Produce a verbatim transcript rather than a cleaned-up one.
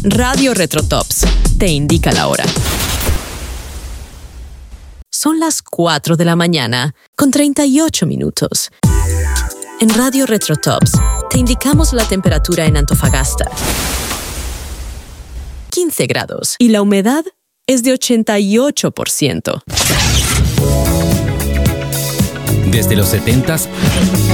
Radio Retrotops te indica la hora. Son las cuatro de la mañana con treinta y ocho minutos. En Radio Retrotops te indicamos la temperatura en Antofagasta. quince grados y la humedad es de ochenta y ocho por ciento. Desde los setentas